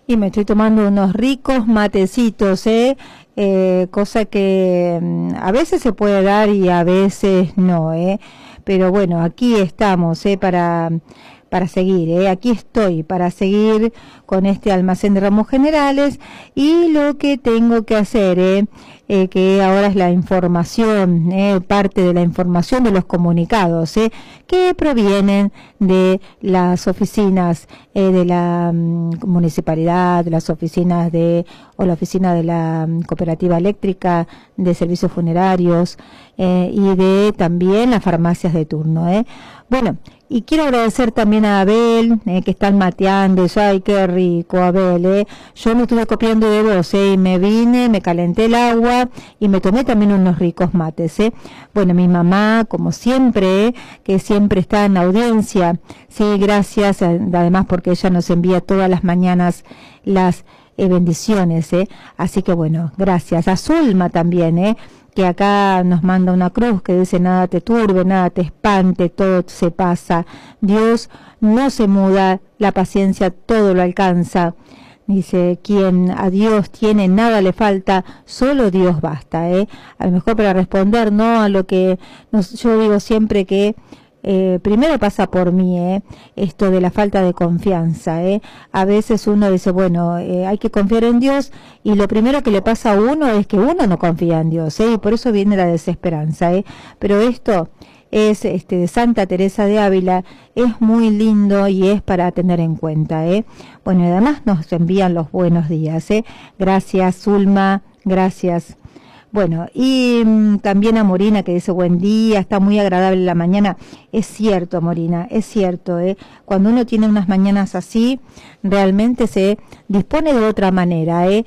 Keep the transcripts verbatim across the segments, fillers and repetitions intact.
y me estoy tomando unos ricos matecitos, ¿eh? Eh, cosa que mm, a veces se puede dar y a veces no, ¿eh? Pero bueno, aquí estamos, ¿eh? Para, para seguir, ¿eh? Aquí estoy para seguir con este almacén de ramos generales y lo que tengo que hacer, ¿eh? Eh, que ahora es la información, eh, parte de la información de los comunicados, eh, que provienen de las oficinas eh, de la um, municipalidad, de las oficinas de, o la oficina de la um, cooperativa eléctrica de servicios funerarios eh, y de también las farmacias de turno. Eh. Bueno, y quiero agradecer también a Abel, eh, que están mateando, y, ay, qué rico, Abel, eh. Yo no estuve copiando de vos, eh, y me vine, me calenté el agua, y me tomé también unos ricos mates, eh. Bueno, mi mamá, como siempre, eh, que siempre está en audiencia, sí, gracias, además porque ella nos envía todas las mañanas las eh, bendiciones, eh. Así que bueno, gracias. A Zulma también, eh. que acá nos manda una cruz que dice nada te turbe, nada te espante, todo se pasa, Dios no se muda, la paciencia todo lo alcanza, dice quien a Dios tiene nada le falta, solo Dios basta, ¿eh? A lo mejor para responder no a lo que nos, yo digo siempre que Eh, primero pasa por mí, eh, esto de la falta de confianza, eh. A veces uno dice, bueno, eh, hay que confiar en Dios, y lo primero que le pasa a uno es que uno no confía en Dios, eh, y por eso viene la desesperanza, eh. Pero esto es este de Santa Teresa de Ávila, es muy lindo y es para tener en cuenta, eh. Bueno, y además nos envían los buenos días, eh. Gracias, Zulma, gracias. Bueno, y mmm, también a Morina que dice buen día, está muy agradable la mañana. Es cierto, Morina, es cierto, ¿eh? Cuando uno tiene unas mañanas así, realmente se dispone de otra manera, ¿eh?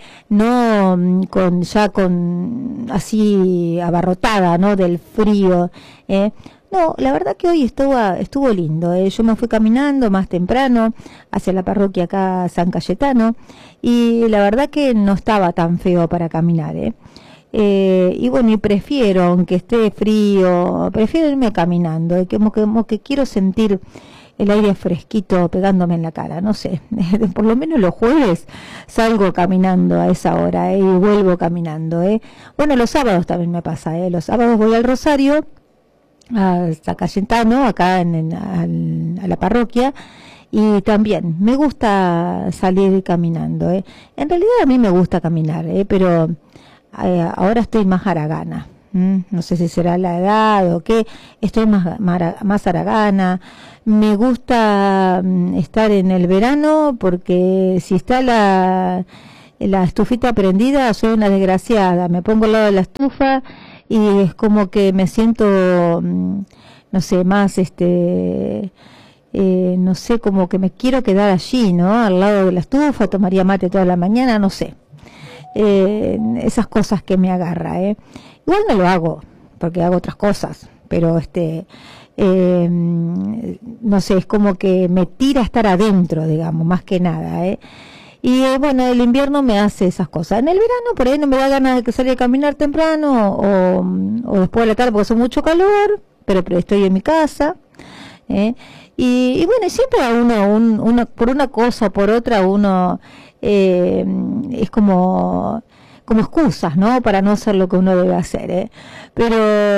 No mmm, con ya con así abarrotada, ¿no? Del frío, ¿eh? No, la verdad que hoy estuvo, estuvo lindo, ¿eh? Yo me fui caminando más temprano hacia la parroquia acá San Cayetano, y la verdad que no estaba tan feo para caminar, ¿eh? Eh, y bueno, y prefiero, aunque esté frío, prefiero irme caminando, eh, como, que, como que quiero sentir el aire fresquito pegándome en la cara, no sé, por lo menos los jueves salgo caminando a esa hora, eh, y vuelvo caminando, eh. Bueno, los sábados también me pasa, eh, los sábados voy al Rosario, hasta Cayetano, acá en, en a, a la parroquia, y también me gusta salir caminando, eh. En realidad a mí me gusta caminar, eh, pero Eh, ahora estoy más haragana, ¿Mm? no sé si será la edad o qué, estoy más, más haragana, me gusta mm, estar en el verano porque si está la, la estufita prendida soy una desgraciada, me pongo al lado de la estufa y es como que me siento, mm, no sé, más este... Eh, no sé, como que me quiero quedar allí, ¿no? Al lado de la estufa, tomaría mate toda la mañana, no sé. Eh, esas cosas que me agarra, eh. Igual no lo hago porque hago otras cosas, pero este eh, no sé, es como que me tira a estar adentro, digamos, más que nada, eh. Y eh, bueno, el invierno me hace esas cosas. En el verano por ahí no me da ganas de salir a caminar temprano o, o después de la tarde porque hace mucho calor, pero, pero estoy en mi casa, eh. Y, y bueno, siempre a uno, un, uno por una cosa o por otra uno Eh, es como como excusas, ¿no? Para no hacer lo que uno debe hacer, ¿eh? Pero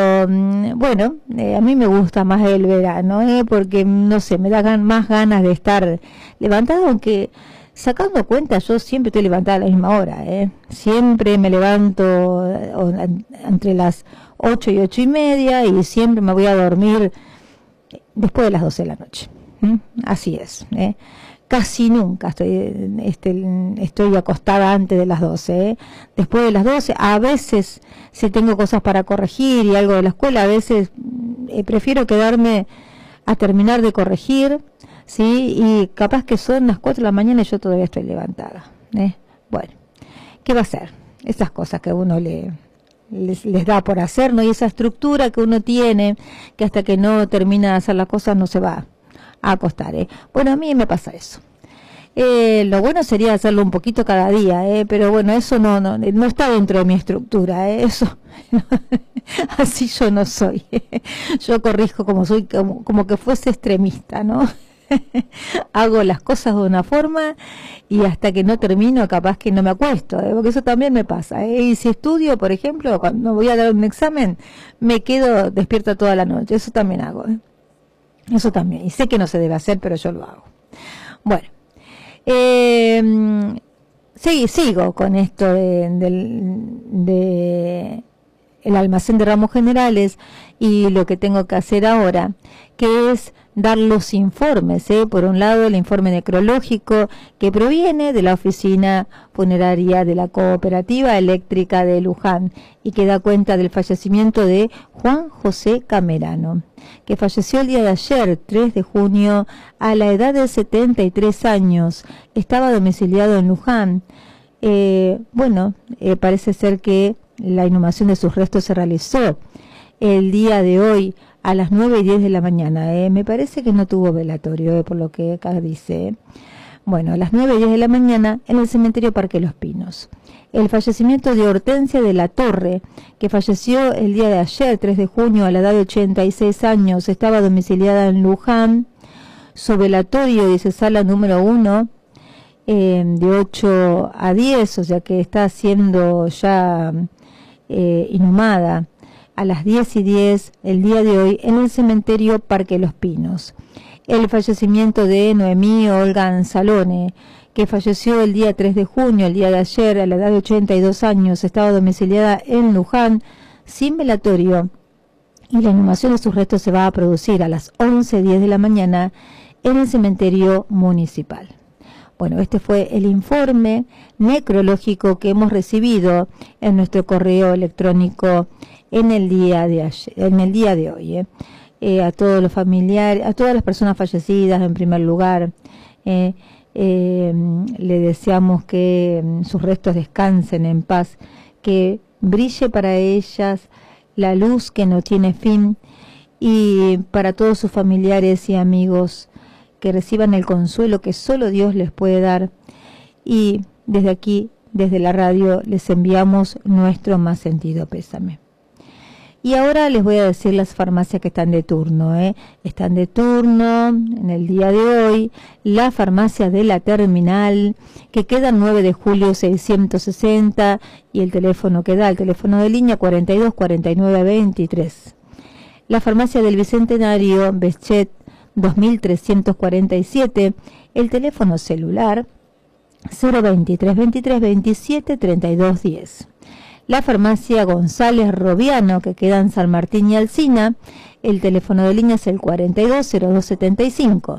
bueno, eh, a mí me gusta más el verano, ¿eh? Porque no sé, me da gan más ganas de estar levantada, aunque sacando cuenta yo siempre estoy levantada a la misma hora, ¿eh? Siempre me levanto eh, entre las ocho y ocho y media y siempre me voy a dormir después de las doce de la noche, ¿Mm? Así es, ¿eh? Casi nunca estoy, este, estoy acostada antes de las doce, ¿eh? Después de las doce, a veces si tengo cosas para corregir y algo de la escuela, a veces eh, prefiero quedarme a terminar de corregir, ¿sí? Y capaz que son las cuatro de la mañana y yo todavía estoy levantada, ¿eh? Bueno, ¿qué va a hacer? Esas cosas que uno le... Les, les da por hacer, ¿no? Y esa estructura que uno tiene, que hasta que no termina de hacer las cosas no se va a acostar, ¿eh? Bueno, a mí me pasa eso. Eh, lo bueno sería hacerlo un poquito cada día, ¿eh? Pero bueno, eso no, no, no está dentro de mi estructura, ¿eh? Eso, así yo no soy. Yo corrijo como soy, como, como que fuese extremista, ¿no? hago las cosas de una forma y hasta que no termino capaz que no me acuesto, ¿eh? Porque eso también me pasa, ¿eh? Y si estudio, por ejemplo, cuando voy a dar un examen, me quedo despierta toda la noche, eso también hago, ¿eh? Eso también, y sé que no se debe hacer, pero yo lo hago. Bueno, eh, sí, sigo con esto de, de, de el almacén de ramos generales y lo que tengo que hacer ahora, que es dar los informes, ¿eh? Por un lado, el informe necrológico que proviene de la oficina funeraria de la Cooperativa Eléctrica de Luján y que da cuenta del fallecimiento de Juan José Camerano, que falleció el día de ayer, tres de junio, a la edad de setenta y tres años. Estaba domiciliado en Luján. Eh, bueno, eh, parece ser que la inhumación de sus restos se realizó el día de hoy a las nueve y diez de la mañana. Eh. Me parece que no tuvo velatorio, eh, por lo que acá dice. Eh. Bueno, a las nueve y diez de la mañana en el cementerio Parque Los Pinos. El fallecimiento de Hortensia de la Torre, que falleció el día de ayer, tres de junio, a la edad de ochenta y seis años, estaba domiciliada en Luján. Su velatorio, dice sala número uno, eh, de ocho a diez, o sea que está siendo ya eh, inhumada a las diez y diez el día de hoy en el cementerio Parque Los Pinos. El fallecimiento de Noemí Olga Anzalone, que falleció el día tres de junio, el día de ayer, a la edad de ochenta y dos años, estaba domiciliada en Luján, sin velatorio, y la inhumación de sus restos se va a producir a las once y diez de la mañana en el cementerio municipal. Bueno, este fue el informe necrológico que hemos recibido en nuestro correo electrónico en el día de ayer, en el día de hoy, ¿eh? Eh, a todos los familiares, a todas las personas fallecidas en primer lugar, eh, eh, le deseamos que um, sus restos descansen en paz, que brille para ellas la luz que no tiene fin, y para todos sus familiares y amigos que reciban el consuelo que solo Dios les puede dar. Y desde aquí, desde la radio, les enviamos nuestro más sentido pésame. Y ahora les voy a decir las farmacias que están de turno, ¿eh? Están de turno en el día de hoy la farmacia de la Terminal, que queda nueve de julio seiscientos sesenta, y el teléfono que da, el teléfono de línea cuarenta y dos cuarenta y nueve veintitrés. La farmacia del Bicentenario, Beschet dos mil trescientos cuarenta y siete, el teléfono celular cero veintitrés veintitrés veintisiete treinta y dos diez. La farmacia González Robiano, que queda en San Martín y Alsina, el teléfono de línea es el cuarenta y dos cero dos setenta y cinco.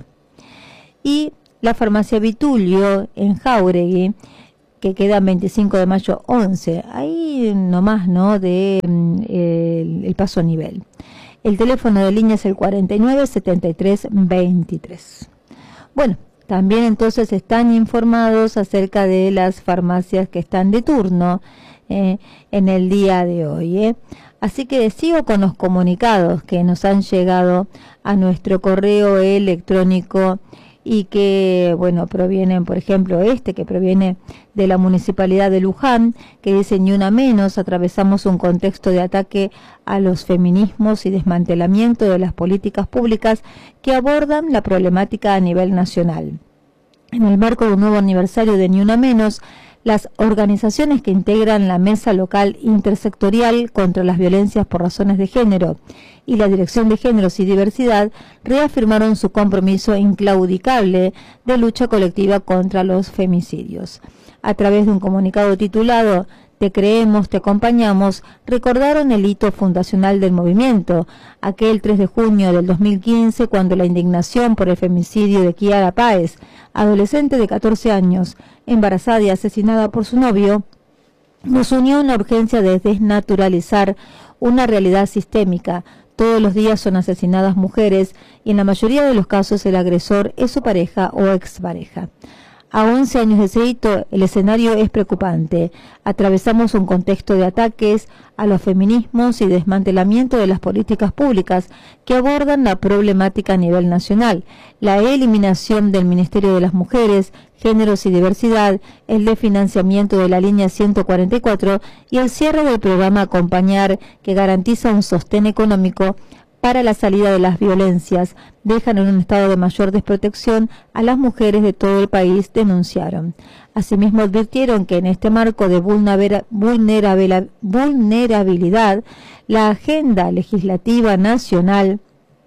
Y la farmacia Vitulio en Jáuregui, que queda en veinticinco de mayo once, ahí nomás, ¿no?, de eh, el, el paso a nivel. El teléfono de línea es el cuarenta y nueve setenta y tres veintitrés. Bueno, también entonces están informados acerca de las farmacias que están de turno Eh, en el día de hoy, ¿eh? Así que sigo con los comunicados que nos han llegado a nuestro correo electrónico y que, bueno, provienen, por ejemplo, este que proviene de la Municipalidad de Luján, que dice: ni una menos, atravesamos un contexto de ataque a los feminismos y desmantelamiento de las políticas públicas que abordan la problemática a nivel nacional. En el marco de un nuevo aniversario de Ni Una Menos, las organizaciones que integran la Mesa Local Intersectorial contra las Violencias por Razones de Género y la Dirección de Géneros y Diversidad reafirmaron su compromiso inclaudicable de lucha colectiva contra los femicidios. A través de un comunicado titulado Te creemos, te acompañamos, recordaron el hito fundacional del movimiento, aquel tres de junio del dos mil quince, cuando la indignación por el femicidio de Kiara Páez, adolescente de catorce años, embarazada y asesinada por su novio, nos unió en la urgencia de desnaturalizar una realidad sistémica. Todos los días son asesinadas mujeres y en la mayoría de los casos el agresor es su pareja o expareja. A once años de ese hito, el escenario es preocupante. Atravesamos un contexto de ataques a los feminismos y desmantelamiento de las políticas públicas que abordan la problemática a nivel nacional. La eliminación del Ministerio de las Mujeres, Géneros y Diversidad, el de financiamiento de la línea ciento cuarenta y cuatro y el cierre del programa Acompañar, que garantiza un sostén económico para la salida de las violencias dejan en un estado de mayor desprotección a las mujeres de todo el país, denunciaron. Asimismo advirtieron que en este marco de vulnerabilidad, la agenda legislativa nacional,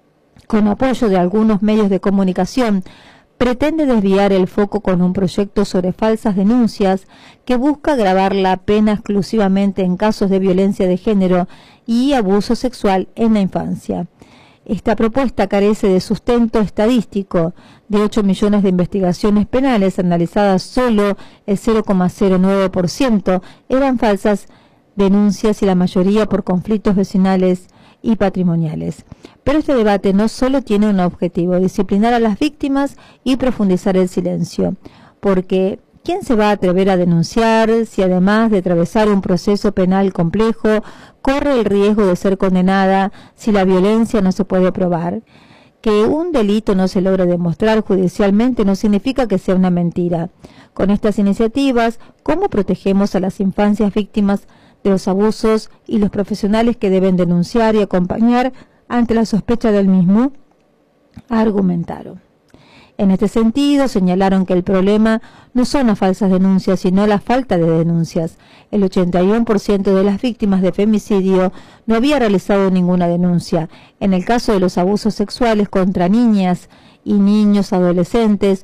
con apoyo de algunos medios de comunicación, pretende desviar el foco con un proyecto sobre falsas denuncias que busca agravar la pena exclusivamente en casos de violencia de género y abuso sexual en la infancia. Esta propuesta carece de sustento estadístico. De ocho millones de investigaciones penales analizadas, solo el cero coma cero nueve por ciento eran falsas denuncias y la mayoría por conflictos vecinales y patrimoniales. Pero este debate no solo tiene un objetivo: disciplinar a las víctimas y profundizar el silencio, porque ¿quién se va a atrever a denunciar si, además de atravesar un proceso penal complejo, corre el riesgo de ser condenada si la violencia no se puede probar? Que un delito no se logre demostrar judicialmente no significa que sea una mentira. Con estas iniciativas, ¿cómo protegemos a las infancias víctimas de los abusos y los profesionales que deben denunciar y acompañar ante la sospecha del mismo? Argumentaron. En este sentido, señalaron que el problema no son las falsas denuncias, sino la falta de denuncias. El ochenta y uno por ciento de las víctimas de femicidio no había realizado ninguna denuncia. En el caso de los abusos sexuales contra niñas y niños adolescentes,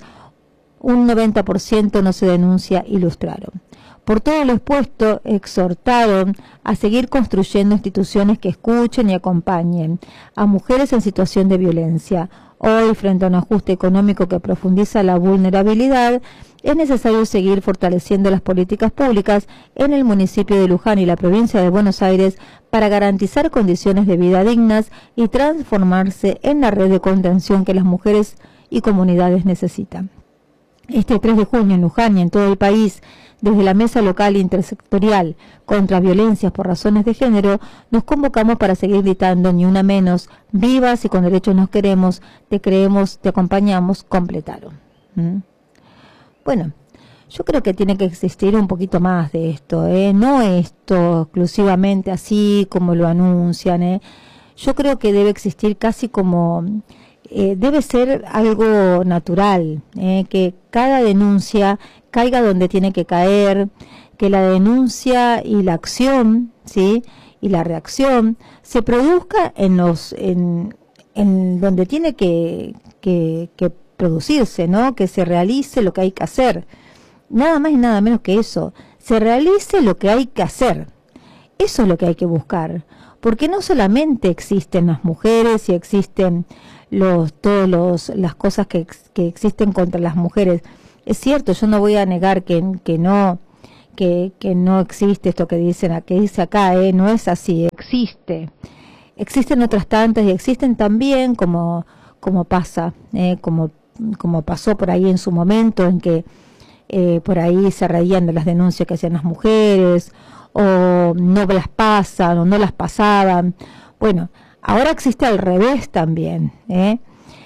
un noventa por ciento no se denuncia, ilustraron. Por todo lo expuesto, exhortaron a seguir construyendo instituciones que escuchen y acompañen a mujeres en situación de violencia. Hoy, frente a un ajuste económico que profundiza la vulnerabilidad, es necesario seguir fortaleciendo las políticas públicas en el municipio de Luján y la provincia de Buenos Aires para garantizar condiciones de vida dignas y transformarse en la red de contención que las mujeres y comunidades necesitan. Este tres de junio en Luján y en todo el país, desde la Mesa Local Intersectorial contra Violencias por Razones de Género, nos convocamos para seguir gritando ni una menos, vivas y con derechos nos queremos, te creemos, te acompañamos, completaron. ¿Mm? Bueno, yo creo que tiene que existir un poquito más de esto, ¿eh? No esto exclusivamente así como lo anuncian, ¿eh? Yo creo que debe existir casi como... Eh, debe ser algo natural, eh, que cada denuncia caiga donde tiene que caer, que la denuncia y la acción, ¿sí?, y la reacción se produzca en los en, en donde tiene que, que, que producirse, ¿no?, que se realice lo que hay que hacer, nada más y nada menos que eso, se realice lo que hay que hacer. Eso es lo que hay que buscar, porque no solamente existen las mujeres y existen los todos los las cosas que, que existen contra las mujeres. Es cierto, yo no voy a negar que, que no que, que no existe esto que dicen que dice acá, eh, no es así, existe. Existen otras tantas y existen también como como pasa, eh, como como pasó por ahí en su momento en que eh, por ahí se reían de las denuncias que hacían las mujeres, o no las pasan o no las pasaban. Bueno, ahora existe al revés también, ¿eh?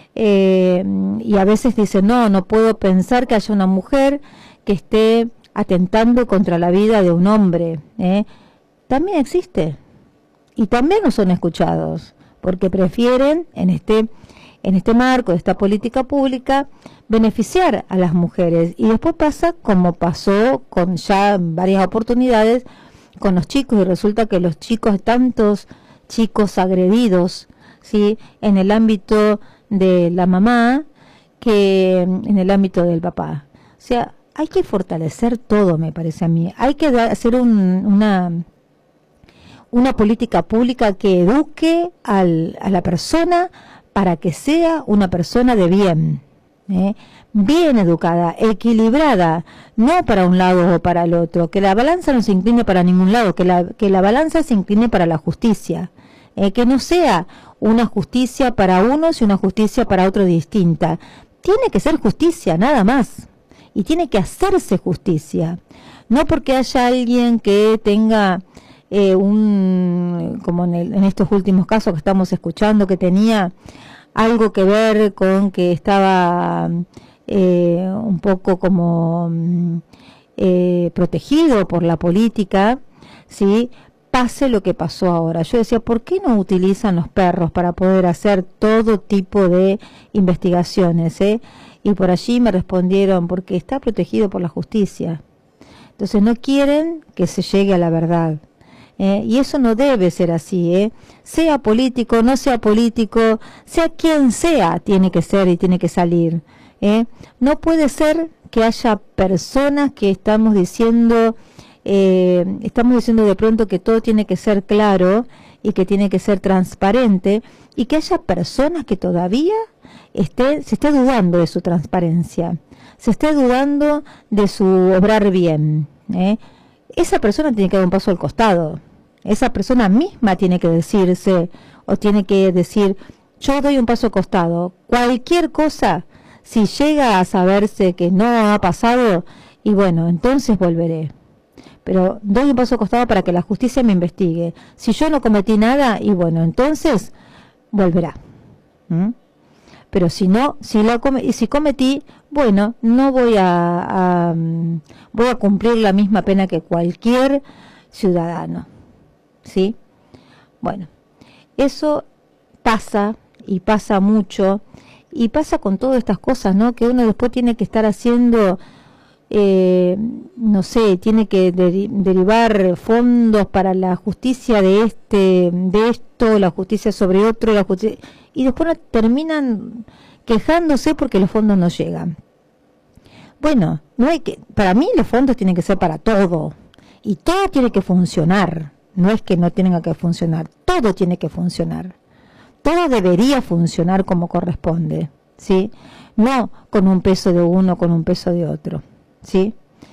Eh, y a veces dicen, no, no puedo pensar que haya una mujer que esté atentando contra la vida de un hombre, ¿eh? También existe, y también no son escuchados, porque prefieren en este, en este marco de esta política pública beneficiar a las mujeres, y después pasa como pasó con ya varias oportunidades con los chicos, y resulta que los chicos, tantos chicos agredidos, ¿sí?, en el ámbito de la mamá que en el ámbito del papá. O sea, hay que fortalecer todo, me parece a mí. Hay que da, hacer un, una una política pública que eduque al, a la persona para que sea una persona de bien, ¿eh? Bien educada, equilibrada, no para un lado o para el otro, que la balanza no se incline para ningún lado, que la, que la balanza se incline para la justicia, eh, que no sea una justicia para unos y una justicia para otros distinta. Tiene que ser justicia, nada más, y tiene que hacerse justicia, no porque haya alguien que tenga eh, un, como en, el, en estos últimos casos que estamos escuchando, que tenía algo que ver con que estaba eh, un poco como eh, protegido por la política, ¿sí?, pase lo que pasó ahora. Yo decía, ¿por qué no utilizan los perros para poder hacer todo tipo de investigaciones? ¿eh? Y por allí me respondieron, porque está protegido por la justicia. Entonces no quieren que se llegue a la verdad. ¿eh? Y eso no debe ser así. ¿eh? Sea político, no sea político, sea quien sea, tiene que ser y tiene que salir. ¿eh? No puede ser que haya personas que estamos diciendo... Eh, estamos diciendo de pronto que todo tiene que ser claro y que tiene que ser transparente, y que haya personas que todavía esté, se esté dudando de su transparencia, se esté dudando de su obrar bien. ¿eh? Esa persona tiene que dar un paso al costado. Esa persona misma tiene que decirse, o tiene que decir, yo doy un paso al costado. Cualquier cosa, si llega a saberse que no ha pasado, y bueno, entonces volveré. Pero doy un paso al costado para que la justicia me investigue. Si yo no cometí nada, y bueno, entonces volverá. ¿Mm? Pero si no, si lo come, y si cometí, bueno, no voy a, a voy a cumplir la misma pena que cualquier ciudadano. ¿Sí? Bueno, eso pasa, y pasa mucho, y pasa con todas estas cosas, ¿no? Que uno después tiene que estar haciendo... Eh, no sé, tiene que deri derivar fondos para la justicia de este, de esto, la justicia sobre otro, la justicia, y después terminan quejándose porque los fondos no llegan. Bueno, no hay que, para mí los fondos tienen que ser para todo, y todo tiene que funcionar. No es que no tenga que funcionar, todo tiene que funcionar. Todo debería funcionar como corresponde, ¿sí? No con un peso de uno, con un peso de otro. ¿Sí?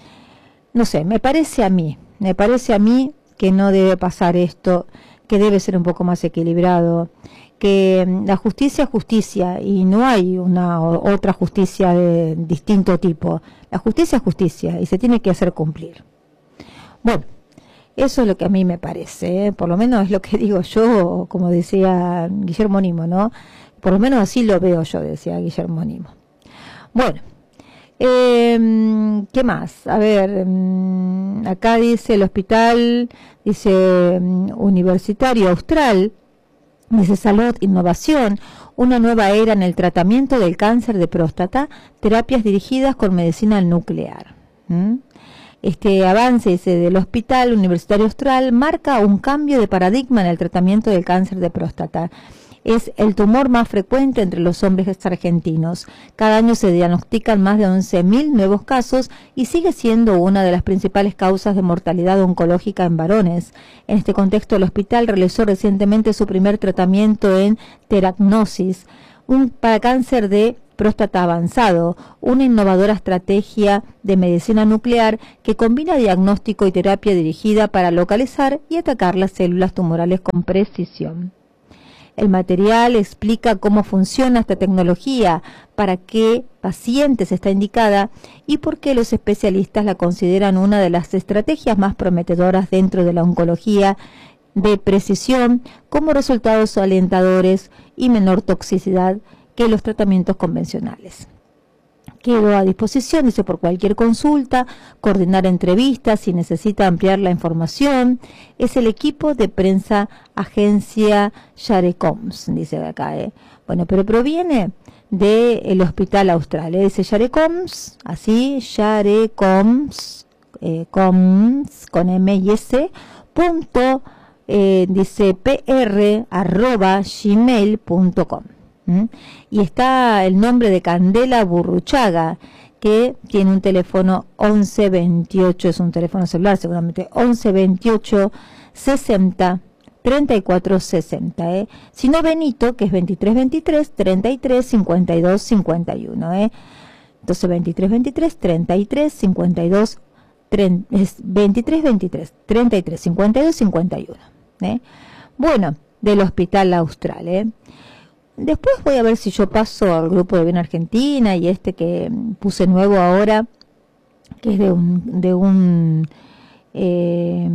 No sé, me parece a mí, me parece a mí que no debe pasar esto, que debe ser un poco más equilibrado, que la justicia es justicia y no hay una o, otra justicia de distinto tipo. La justicia es justicia y se tiene que hacer cumplir. Bueno, eso es lo que a mí me parece, ¿eh? Por lo menos es lo que digo yo, como decía Guillermo Nimo, ¿no? Por lo menos así lo veo yo, decía Guillermo Nimo. Bueno. Eh, ¿Qué más? A ver, um, acá dice el hospital, dice um, Universitario Austral, dice Salud, Innovación, una nueva era en el tratamiento del cáncer de próstata, terapias dirigidas con medicina nuclear. ¿Mm? Este avance, dice, del Hospital Universitario Austral marca un cambio de paradigma en el tratamiento del cáncer de próstata. Es el tumor más frecuente entre los hombres argentinos. Cada año se diagnostican más de once mil nuevos casos y sigue siendo una de las principales causas de mortalidad oncológica en varones. En este contexto, el hospital realizó recientemente su primer tratamiento en teragnosis, un para cáncer de próstata avanzado, una innovadora estrategia de medicina nuclear que combina diagnóstico y terapia dirigida para localizar y atacar las células tumorales con precisión. El material explica cómo funciona esta tecnología, para qué pacientes está indicada y por qué los especialistas la consideran una de las estrategias más prometedoras dentro de la oncología de precisión, como resultados alentadores y menor toxicidad que los tratamientos convencionales. Quedo a disposición, dice, por cualquier consulta, coordinar entrevistas si necesita ampliar la información. Es el equipo de prensa agencia Yarecoms, dice acá. ¿eh? Bueno, pero proviene del Hospital Austral. ¿eh? Dice Yarecoms, así, Yarecoms, eh, coms, con M y S, punto, eh, dice pr, arroba, gmail punto com. ¿Mm? Y está el nombre de Candela Burruchaga, que tiene un teléfono once veintiocho, es un teléfono celular seguramente, once veintiocho sesenta treinta y cuatro sesenta, ¿eh? Si no, Benito, que es veintitrés veintitrés treinta y tres cincuenta y dos cincuenta y uno, ¿eh? Entonces veintitrés veintitrés treinta y tres cincuenta y dos, es veintitrés veintitrés treinta y tres cincuenta y dos cincuenta y uno, ¿eh? Bueno, del Hospital Austral, ¿eh? Después voy a ver si yo paso al grupo de Bien Argentina y este que puse nuevo ahora, que es de un de un eh,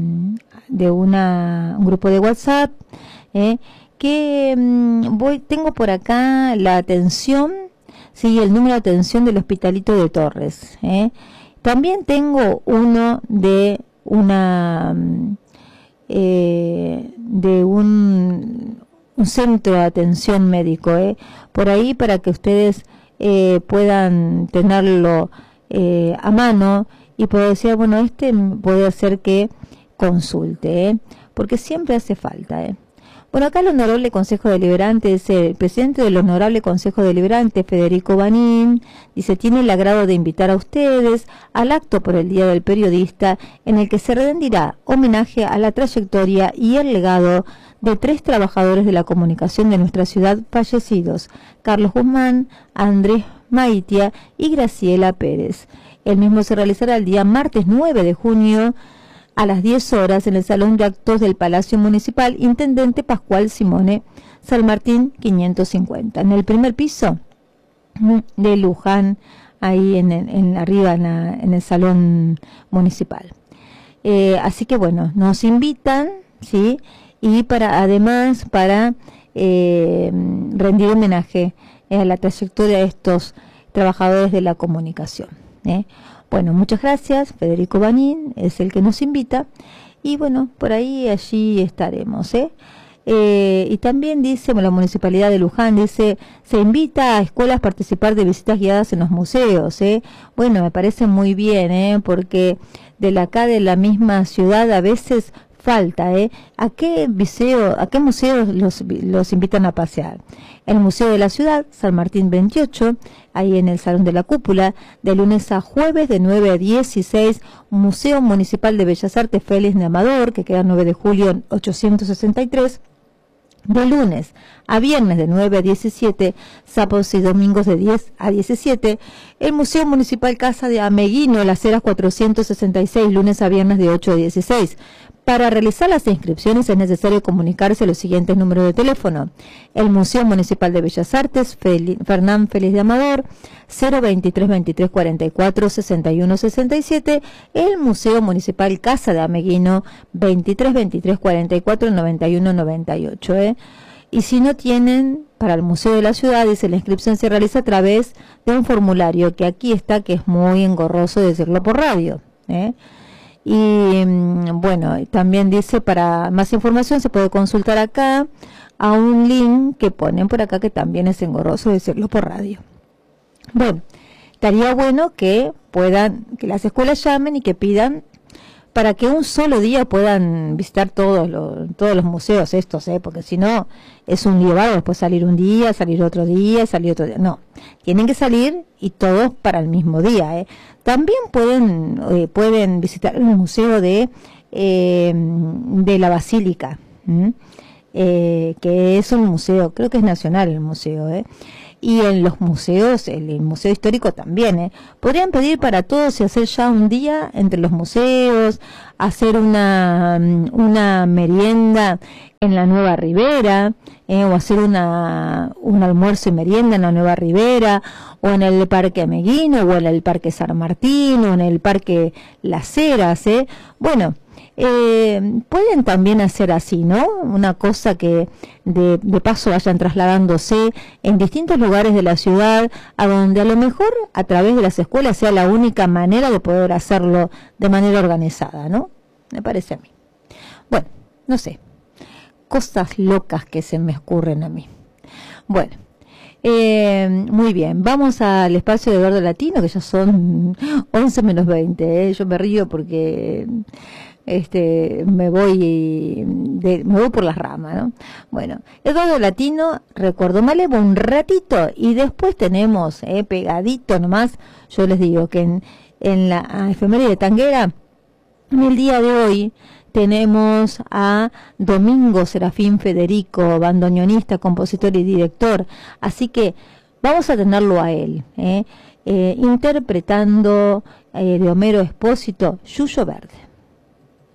de una un grupo de WhatsApp, eh, que mm, voy tengo por acá la atención, sí, el número de atención del Hospitalito de Torres. Eh. También tengo uno de una eh, de un, un centro de atención médico, ¿eh? Por ahí para que ustedes eh, puedan tenerlo eh, a mano y poder decir, bueno, este puede hacer que consulte, ¿eh? Porque siempre hace falta, ¿eh? Bueno, acá el Honorable Consejo Deliberante, dice, el presidente del Honorable Consejo Deliberante, Federico Banín, dice, tiene el agrado de invitar a ustedes al acto por el Día del Periodista, en el que se rendirá homenaje a la trayectoria y el legado de tres trabajadores de la comunicación de nuestra ciudad fallecidos, Carlos Guzmán, Andrés Maitia y Graciela Pérez. El mismo se realizará el día martes nueve de junio, a las diez horas en el Salón de Actos del Palacio Municipal, Intendente Pascual Simone, San Martín quinientos cincuenta, en el primer piso de Luján, ahí en, en, en arriba en, la, en el Salón Municipal. Eh, así que bueno, nos invitan, ¿sí? Y para además para eh, rendir homenaje eh, a la trayectoria de estos trabajadores de la comunicación, ¿eh? Bueno, muchas gracias. Federico Banín es el que nos invita y bueno, por ahí allí estaremos, ¿eh? Eh, y también dice, bueno, la Municipalidad de Luján dice, se invita a escuelas a participar de visitas guiadas en los museos, ¿eh? Bueno, me parece muy bien, ¿eh? Porque de la acá de la misma ciudad a veces falta, ¿eh? ¿A qué museo, a qué museos los, los invitan a pasear? El Museo de la Ciudad, San Martín veintiocho, ahí en el Salón de la Cúpula, de lunes a jueves de nueve a dieciséis, Museo Municipal de Bellas Artes Félix de Amador, que queda nueve de julio ochocientos sesenta y tres, de lunes a viernes de nueve a diecisiete, sábados y domingos de diez a diecisiete, el Museo Municipal Casa de Ameguino, Las Heras cuatrocientos sesenta y seis, lunes a viernes de ocho a dieciséis. Para realizar las inscripciones es necesario comunicarse a los siguientes números de teléfono. El Museo Municipal de Bellas Artes, Fel Fernán Félix de Amador, cero veintitrés veintitrés cuarenta y cuatro sesenta y uno sesenta y siete. El Museo Municipal Casa de Ameguino, veintitrés veintitrés cuarenta y cuatro noventa y uno noventa y ocho. ¿eh? Y si no tienen, para el Museo de la Ciudad, dice, la inscripción se realiza a través de un formulario que aquí está, que es muy engorroso decirlo por radio, ¿eh? Y bueno, también dice, para más información se puede consultar acá a un link que ponen por acá, que también es engorroso decirlo por radio. Bueno, estaría bueno que puedan, que las escuelas llamen y que pidan para que un solo día puedan visitar todos los, todos los museos estos, ¿eh? Porque si no es un lío, después salir un día, salir otro día, salir otro día. No, tienen que salir y todos para el mismo día, ¿eh? También pueden eh, pueden visitar el museo de eh, de la Basílica, eh, que es un museo, creo que es nacional el museo, ¿eh? Y en los museos, el, el Museo Histórico también, ¿eh? Podrían pedir para todos y hacer ya un día entre los museos, hacer una, una merienda en la Nueva Ribera, ¿eh? O hacer una, un almuerzo y merienda en la Nueva Ribera, o en el Parque Ameguino, o en el Parque San Martín, o en el Parque Las Heras, ¿eh? Bueno, Eh, pueden también hacer así, ¿no? Una cosa que de, de paso vayan trasladándose en distintos lugares de la ciudad, a donde a lo mejor a través de las escuelas sea la única manera de poder hacerlo de manera organizada, ¿no? Me parece a mí. Bueno, no sé, cosas locas que se me ocurren a mí. Bueno. Eh, muy bien, vamos al espacio de Eduardo Latino, que ya son once menos veinte, ¿eh? Yo me río porque este me voy de, me voy por las ramas, ¿no? Bueno, Eduardo Latino, recuerdo, me alevo un ratito y después tenemos, eh, pegadito nomás, yo les digo que en, en la efeméride tanguera, en el día de hoy, tenemos a Domingo Serafín Federico, bandoneonista, compositor y director. Así que vamos a tenerlo a él, ¿eh? Eh, interpretando eh, de Homero Expósito, Yuyo Verde.